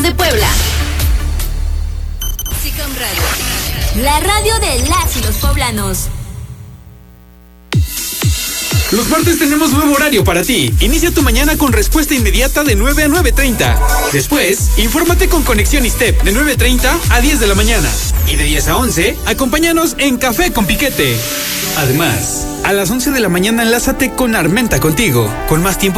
de Puebla. Chicom Radio, la radio de las y los poblanos. Los martes tenemos nuevo horario para ti. Inicia tu mañana con respuesta inmediata de 9 a 9:30. Después, infórmate con Conexión ISTEP de 9:30 a 10 de la mañana. Y de 10 a 11, acompáñanos en Café con Piquete. Además, a las 11 de la mañana enlázate con Armenta Contigo, con más tiempo